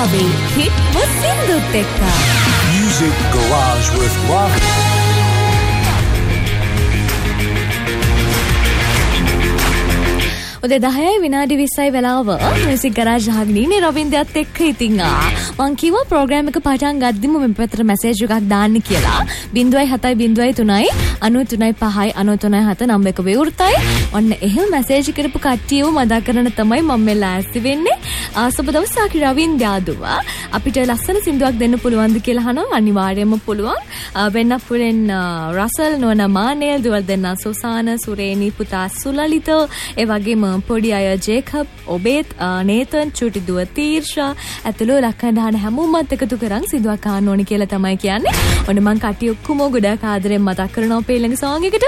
ආවේ හිට් මුසින්දුත් එක්ක. Music Garage with Rock. උදේ 10යි විනාඩි 20යි වෙලාව මියුසික් ගරාජ් අහගෙන ඉන්නේ රවින්දයත් එක්ක. ඉතින් මං කිව්වා ප්‍රෝග්‍රෑම් එක පටන් ගද්දිම මේ පැත්තට මැසේජ් එකක් දාන්න කියලා. 0703 93 93 නම්බර එක විවෘතයි. ඔන්න එහෙම මැසේජ් කරපු කට්ටියව මතක් කරන තමයි මම මේ ලෑස්ති වෙන්නේ. සුබ දවසක් රවින්දයාදුව. අපිට ලස්සන සින්දුවක් දෙන්න පුළුවන්ද කියලා අහනවා. අනිවාර්යයෙන්ම පුළුවන්. වෙන්න පුරෙන් රසල් නෝනා මානේල් දුවල් දෙන්න සුසාන සුරේනි පුතා සුලලිත ඒ වගේම පොඩි අය ජේකබ් ඔබේත් නේතන් චුටි දුව තීර්ෂා ඇතුළු ලක්කන දාන හැමෝමත් එකතු කරන් සිදුවක් අහන්න ඕනි කියලා තමයි කියන්නේ. ඔන්න මං කටි ඔක්කොම ගොඩක් ආදරෙන් මතක් කරනවා අපේ ළඟ සෝංග එකට.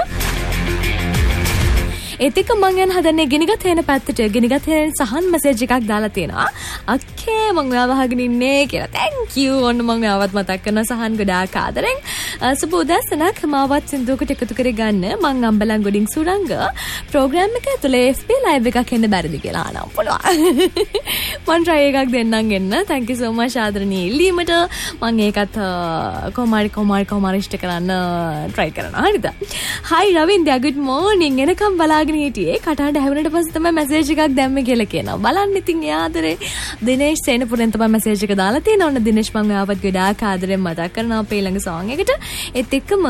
ඒත් එක්ක මං යන හදන්නේ ගෙනිගත් හේන පැත්තට. ගෙනිගත් හේන සහන් මැසේජ් එකක් දාලා තියෙනවා. අක්කේ මං ඔයාව අහගෙන ඉන්නේ කියලා. thank you. ඔන්න මං ඔයාවත් මතක් කරන සහන් ගොඩාක් ආදරෙන්. සුබ උදෑසනක් මාවත් සින්දුවකට එකතු කරගන්න මං අම්බලන් ගොඩින් සුරංග ප්‍රෝග්‍රෑම් එක ඇතුලේ FB ලයිව් එකක් එන්න බැරිද කියලා අහනවා. පුළුවන්. මං try එකක් දෙන්නම් එන්න. thank you so much ආදරණීය ඉල්ලීමට. මං ඒකත් කොමාරි ඉෂ්ට කරන්න try කරනවා. හරිද? hi රවින්දයා good morning. එනකම් බලාගෙන හිටියේ කටහඬ හැවුනට පස්සේ තමයි මැසේජ් එකක් දැම්මේ කියලා කියනවා. බලන්න ඉතින් ඒ ආදරේ දිනේෂ් සේනපුරෙන් තමයි මැසේජ් එක දාලා තියෙනවා. ඔන්න දිනේෂ් මං ඔයාවත් ගොඩාක් ආදරෙන් මතක් කරනවා අපේ ළඟ සෝං එකට. ඒත් එක්කම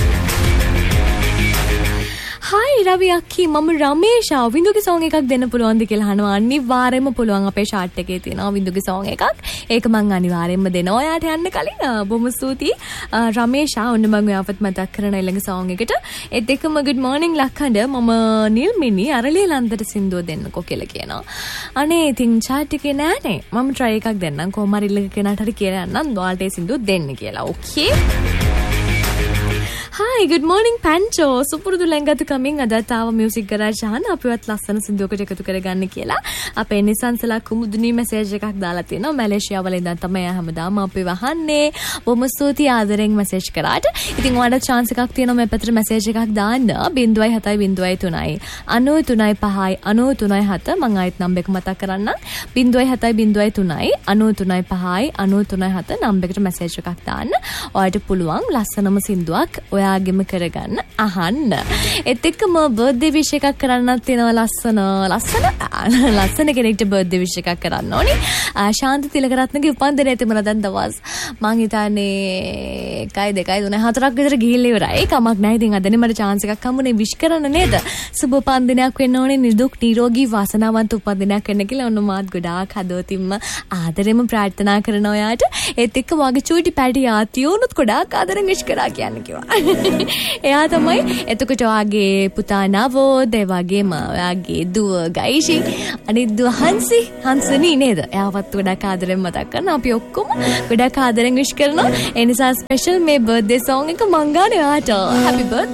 hi රවි අක්කී මම රමේෂ් වින්දුගේ සෝං එකක් දෙන්න පුළුවන්ද කියලා අහනවා. අනිවාර්යයෙන්ම පුළුවන්. අපේ chart එකේ තියෙනවා වින්දුගේ සෝං එකක්. ඒක මං අනිවාර්යයෙන්ම දෙනවා. ඔයාට යන්න කලින් බොහොම ස්තුතියි රමේෂ්. ඔන්න මං ඔයාවත් මතක් කරන ඊළඟ සෝං එකට. ඒත් එක්කම good morning ලක්හඬ මම නිල්මිනි අරලිය ලන්දට සින්දුව දෙන්නකෝ කියලා කියනවා. අනේ ඉතින් chart එකේ නෑනේ. මම try එකක් දෙන්නම්. කොහොම හරි ඊළඟ කෙනාට හරි කියලා යන්නම්. ඔයාලට ඒ සින්දුව දෙන්න කියලා. okay hi good morning pancho සුපුරුදු ලැංගත කමින් අදත් ආව මියුසික් ගරාජ් අහන්න අපිවත් ලස්සන සින්දුවකට එකතු කරගන්න කියලා අපේ නිසංසලා කුමුදුනි මැසේජ් එකක් දාලා තියෙනවා. මැලේසියාවල ඉඳන් තමයි හැමදාම අපි වහන්නේ. බොහොම ස්තුතියි ආදරෙන් මැසේජ් කරාට. ඉතින් ඔයාලට chance එකක් තියෙනවා මේ පැත්තට මැසේජ් එකක් දාන්න 0.703 93.5 93.7 මම ආයෙත් නම්බර එක මතක් කරන්නම් 0.703 93.5 93.7 නම්බර එකට මැසේජ් එකක් දාන්න. ඔයාලට පුළුවන් ලස්සනම සින්දුවක් ඔයාගෙම කරගන්න අහන්න. ඒත් එක්කම බර්ත්ඩේ විශ් එකක් කරන්නත් තියෙනවා. ලස්සන කෙනෙක්ට බර්ත්ඩේ විශ් එකක් කරන්න ඕනි. ශාන්ති තිලකරත්නගේ උපන්දිනය තිබුණා දැන් දවස් මං හිතන්නේ 1 2 3 4ක් විතර ගිහිල්ලා ඉවරයි. කමක් නැහැ. ඉතින් අදනේ මට chance එකක් හම්බුනේ විශ් කරන්න නේද? සුබ උපන්දිනයක් වෙන්න ඕනේ. නිදුක් නිරෝගී වාසනාවන්ත උපන්දිනයක් වෙන්න කියලා ඔන්න මාත් ගොඩාක් හදවතින්ම ආදරෙම ප්‍රාර්ථනා කරනවා ඔයාට. ඒත් එක්ක මගේ චූටි පැටි ආතියෝනුත් ගොඩාක් ආදරෙන් විශ් කරා කියන්න කිව්වා. එයා තමයි එතකොට ඔයාගේ පුතා නවෝද ඒ වගේම ඔයාගේ දුව ගයිෂි අනිත් දුව හංසනි නේද? එයාවත් ගොඩක් ආදරෙන් මතක් කරනවා. අපි ඔක්කොම ගොඩක් ආදරෙන් විශ් කරනවා. ඒ නිසා ස්පෙෂල් මේ බර්ත්ඩේ සෝං එක මං ගානේ ඔයාට. happy birthday